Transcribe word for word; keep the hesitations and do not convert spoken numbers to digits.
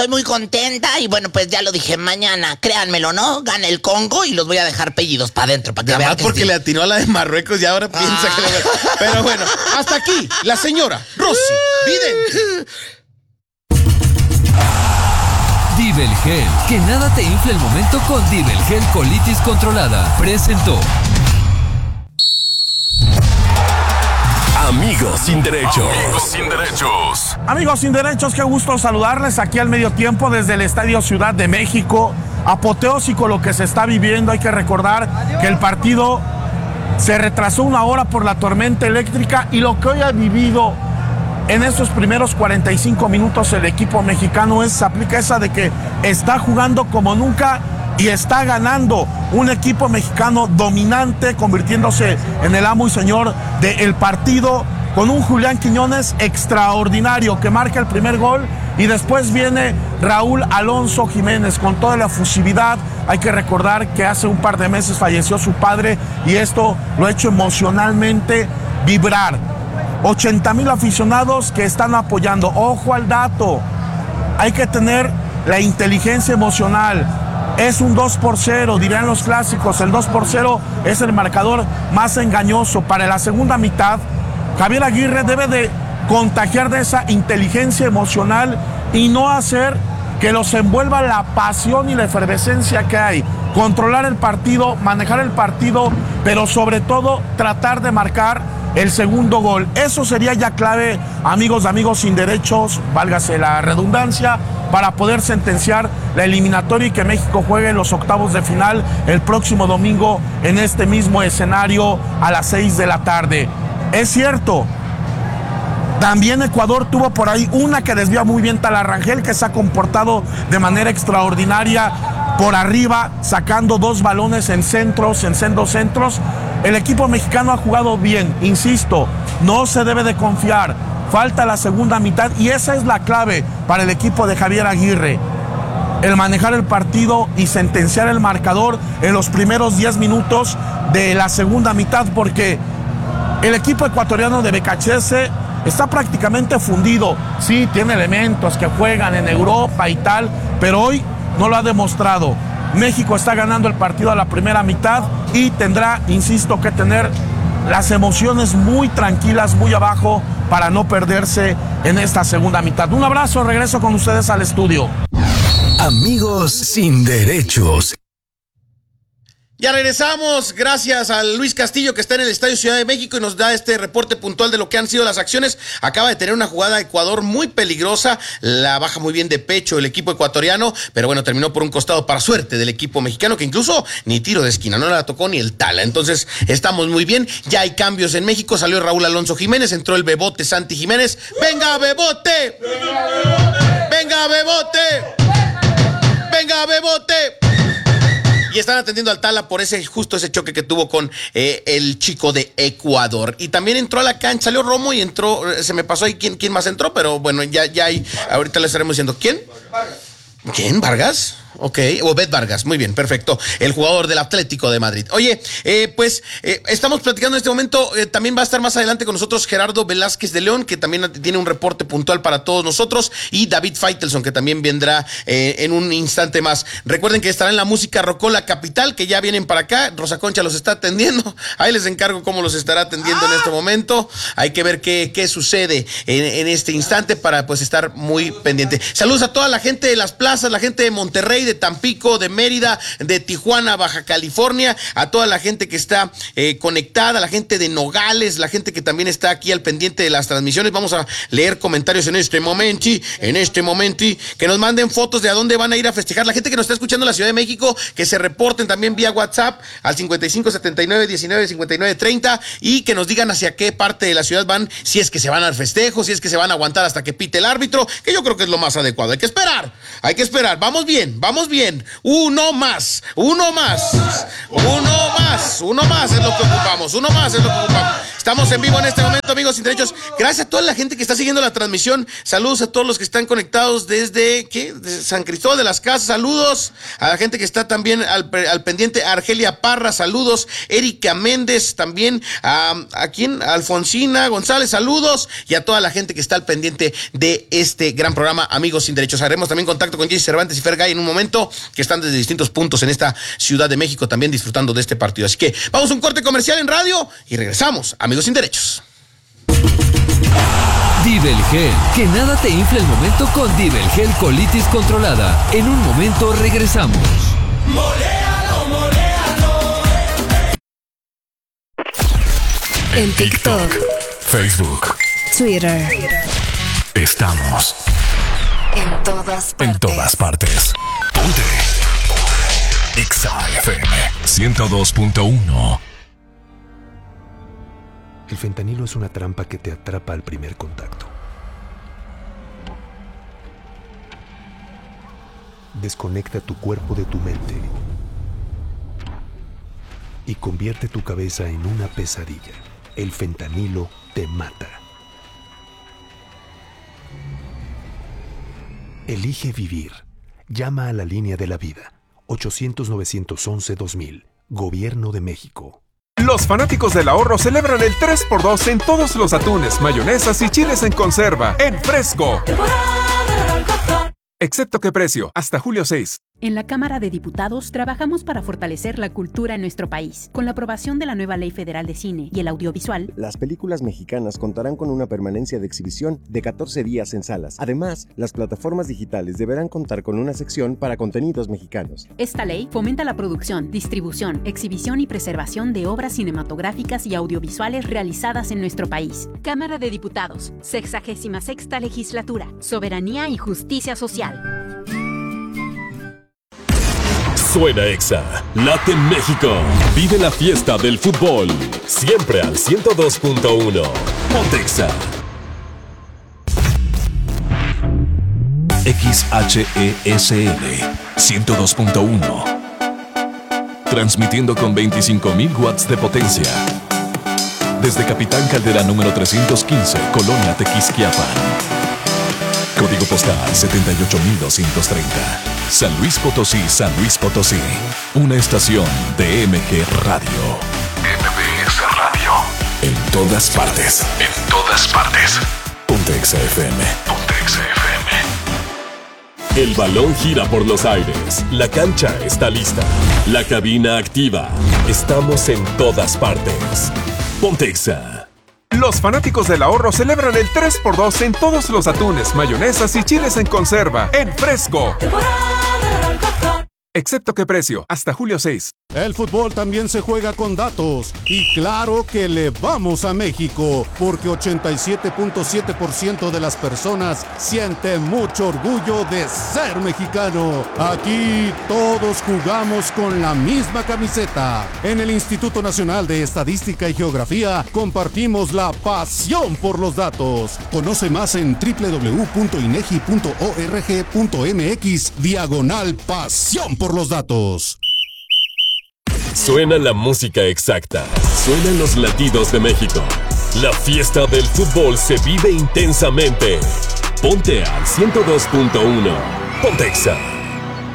estoy muy contenta y bueno, pues ya lo dije, mañana, créanmelo, ¿no? Gana el Congo y los voy a dejar pellidos para adentro, para que vean que porque sí. le atinó a la de Marruecos y ahora ah. piensa que... Le... Pero bueno, hasta aquí, la señora Rosy Vidente. Divel Gel, que nada te infle el momento con Divel Gel Colitis Controlada. Presentó Amigos sin derechos. Amigos sin derechos. Amigos sin derechos, qué gusto saludarles aquí al medio tiempo desde el Estadio Ciudad de México. Apoteósico lo que se está viviendo. Hay que recordar que el partido se retrasó una hora por la tormenta eléctrica y lo que hoy ha vivido en estos primeros cuarenta y cinco minutos el equipo mexicano es, aplica esa de que está jugando como nunca y está ganando. Un equipo mexicano dominante, convirtiéndose en el amo y señor del partido, con un Julián Quiñones extraordinario que marca el primer gol, y después viene Raúl Alonso Jiménez con toda la efusividad. Hay que recordar que hace un par de meses falleció su padre y esto lo ha hecho emocionalmente vibrar. ochenta mil aficionados que están apoyando. Ojo al dato, hay que tener la inteligencia emocional. Es un dos por cero, dirán los clásicos. El dos por cero es el marcador más engañoso. Para la segunda mitad, Javier Aguirre debe de contagiar de esa inteligencia emocional y no hacer que los envuelva la pasión y la efervescencia que hay. Controlar el partido, manejar el partido, pero sobre todo tratar de marcar el segundo gol. Eso sería ya clave, amigos de Amigos sin Derechos, válgase la redundancia, para poder sentenciar la eliminatoria y que México juegue en los octavos de final el próximo domingo en este mismo escenario a las seis de la tarde. Es cierto, también Ecuador tuvo por ahí una que desvía muy bien Talarrangel, que se ha comportado de manera extraordinaria por arriba, sacando dos balones en centros, en sendos centros. El equipo mexicano ha jugado bien, insisto, no se debe de confiar. Falta la segunda mitad y esa es la clave para el equipo de Javier Aguirre. El manejar el partido y sentenciar el marcador en los primeros diez minutos de la segunda mitad, porque el equipo ecuatoriano de Becachese está prácticamente fundido. Sí, tiene elementos que juegan en Europa y tal, pero hoy no lo ha demostrado. México está ganando el partido a la primera mitad y tendrá, insisto, que tener las emociones muy tranquilas, muy abajo, para no perderse en esta segunda mitad. Un abrazo, regreso con ustedes al estudio. Amigos sin derechos. Ya regresamos, gracias a Luis Castillo que está en el Estadio Ciudad de México y nos da este reporte puntual de lo que han sido las acciones. Acaba de tener una jugada Ecuador muy peligrosa, la baja muy bien de pecho el equipo ecuatoriano, pero bueno, terminó por un costado para suerte del equipo mexicano, que incluso ni tiro de esquina, no la tocó ni el tala. Entonces estamos muy bien, ya hay cambios en México, salió Raúl Alonso Jiménez, entró el Bebote Santi Jiménez. ¡Venga, Bebote! ¡Venga, Bebote! ¡Venga, Bebote! Y están atendiendo al Tala por ese justo ese choque que tuvo con eh, el chico de Ecuador. Y también entró a la cancha, salió Romo y entró, se me pasó ahí quién, quién más entró, pero bueno, ya, ya hay, ahorita le estaremos diciendo, ¿quién? ¿Quién? ¿Vargas? Ok, Obed Vargas, muy bien, perfecto. El jugador del Atlético de Madrid. Oye, eh, pues eh, estamos platicando en este momento, eh, también va a estar más adelante con nosotros Gerardo Velázquez de León, que también tiene un reporte puntual para todos nosotros, y David Faitelson, que también vendrá eh, en un instante más. Recuerden que estará en la música Rocola Capital, que ya vienen para acá. Rosa Concha los está atendiendo, ahí les encargo cómo los estará atendiendo en este momento. Hay que ver qué, qué sucede en, en este instante para pues estar muy pendiente. Saludos a toda la gente de las plazas, la gente de Monterrey, de Tampico, de Mérida, de Tijuana, Baja California, a toda la gente que está eh, conectada, la gente de Nogales, la gente que también está aquí al pendiente de las transmisiones. Vamos a leer comentarios en este momento, en este momento, que nos manden fotos de a dónde van a ir a festejar. La gente que nos está escuchando en la Ciudad de México, que se reporten también vía WhatsApp al cincuenta y cinco setenta y nueve diecinueve cincuenta y nueve treinta y que nos digan hacia qué parte de la ciudad van, si es que se van al festejo, si es que se van a aguantar hasta que pite el árbitro, que yo creo que es lo más adecuado. Hay que esperar, hay que esperar. Vamos bien, vamos Vamos bien. Uno más. Uno más. Uno más. Uno más es lo que ocupamos. Uno más es lo que ocupamos. Estamos en vivo en este momento, amigos sin derechos. Gracias a toda la gente que está siguiendo la transmisión. Saludos a todos los que están conectados desde ¿qué? Desde San Cristóbal de las Casas. Saludos a la gente que está también al, al pendiente. Argelia Parra, saludos. Erika Méndez, también a, a quién, a Alfonsina González, saludos. Y a toda la gente que está al pendiente de este gran programa, Amigos sin Derechos. Haremos también contacto con Jesse Cervantes y Fergay en un momento, que están desde distintos puntos en esta Ciudad de México también disfrutando de este partido. Así que vamos a un corte comercial en radio y regresamos, Amigos sin Derechos. Divel Gel, que nada te infle el momento con Divel Gel Colitis Controlada. En un momento regresamos. Moléalo, moléalo. En TikTok, Facebook, Twitter, estamos en todas partes. en todas partes. Ponte Exa F M ciento dos punto uno. El fentanilo es una trampa que te atrapa al primer contacto. Desconecta tu cuerpo de tu mente y convierte tu cabeza en una pesadilla. El fentanilo te mata. Elige vivir. Llama a la línea de la vida. ochocientos, novecientos once, dos mil. Gobierno de México. Los fanáticos del ahorro celebran el tres por dos en todos los atunes, mayonesas y chiles en conserva, en Fresco. Excepto qué precio, hasta julio seis. En la Cámara de Diputados trabajamos para fortalecer la cultura en nuestro país. Con la aprobación de la nueva Ley Federal de Cine y el Audiovisual, las películas mexicanas contarán con una permanencia de exhibición de catorce días en salas. Además, las plataformas digitales deberán contar con una sección para contenidos mexicanos. Esta ley fomenta la producción, distribución, exhibición y preservación de obras cinematográficas y audiovisuales realizadas en nuestro país. Cámara de Diputados, sexagésima sexta Legislatura, Soberanía y Justicia Social. Suena Exa, late México, vive la fiesta del fútbol, siempre al ciento dos punto uno. Ponte Exa. X H E S L ciento dos punto uno. Transmitiendo con veinticinco mil watts de potencia. Desde Capitán Caldera número trescientos quince, Colonia Tequisquiapan. Código postal setenta y ocho mil doscientos treinta. San Luis Potosí, San Luis Potosí. Una estación de M G Radio. M B S Radio. En todas partes. En todas partes. Ponte Exa F M. Ponte Exa F M. El balón gira por los aires. La cancha está lista. La cabina activa. Estamos en todas partes. Ponte Exa. Los fanáticos del ahorro celebran el tres por dos en todos los atunes, mayonesas y chiles en conserva, en Fresco. Excepto qué precio, hasta julio seis. El fútbol también se juega con datos. Y claro que le vamos a México, porque ochenta y siete punto siete por ciento de las personas sienten mucho orgullo de ser mexicano. Aquí todos jugamos con la misma camiseta. En el Instituto Nacional de Estadística y Geografía compartimos la pasión por los datos. Conoce más en doble u doble u doble u punto inegi punto org punto mx diagonal pasión por los datos. Suena la música exacta. Suenan los latidos de México. La fiesta del fútbol se vive intensamente. Ponte al ciento dos punto uno. Ponte Exa.